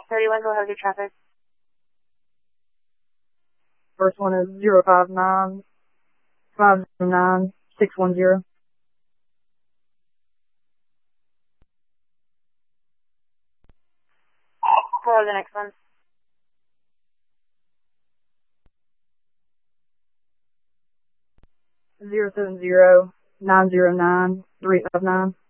31, go ahead with your traffic. First one is 059-509-610. Go ahead with the next one. 070-909-359.